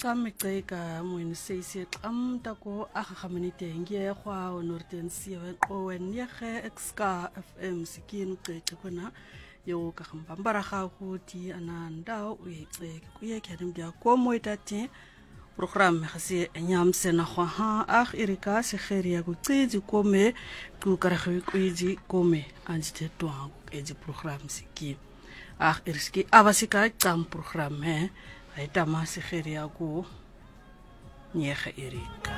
Kameceka mwini seisi tako akhaminite ngie kwa onortensiwe owen yekhe exka FM sikin cece kuna yo kakhambambara khakuti ananda uyeceke kuyekhere mbya komo itati program khasi enyamse na khwa irika sekheria kutsiji kome kukarakhi kuiji kome anjite twa eji program sikin iriski abasika tsam program he aitama sekheria ku nyekhe irika